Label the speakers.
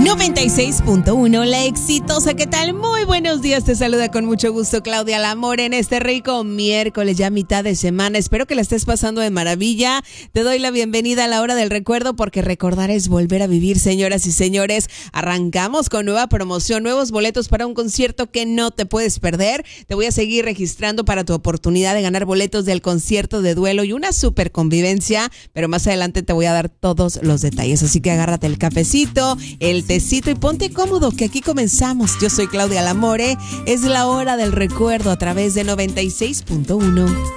Speaker 1: 96.1, la exitosa, ¿qué tal? Muy buenos días, te saluda con mucho gusto Claudia Lamor en este rico miércoles, ya mitad de semana. Espero que la estés pasando de maravilla. Te doy la bienvenida a la hora del recuerdo, porque recordar es volver a vivir, señoras y señores. Arrancamos con nueva promoción, nuevos boletos para un concierto que no te puedes perder. Te voy a seguir registrando para tu oportunidad de ganar boletos del concierto de Duelo y una super convivencia, pero más adelante te voy a dar todos los detalles, así que agárrate el cafecito, el tecito y ponte cómodo, que aquí comenzamos. Yo soy Claudia Lamore, es la hora del recuerdo a través de 96.1.